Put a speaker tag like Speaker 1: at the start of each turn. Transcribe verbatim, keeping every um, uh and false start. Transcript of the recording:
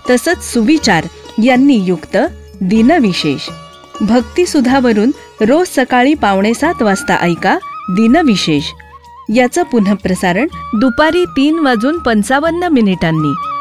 Speaker 1: तसंच सुविचार यांनी युक्त दिनविशेष. भक्तिसुधावरून रोज सकाळी पावणे सात वाजता ऐका दिनविशेष. याचं पुनःप्रसारण दुपारी तीन वाजून पंचावन्न मिनिटांनी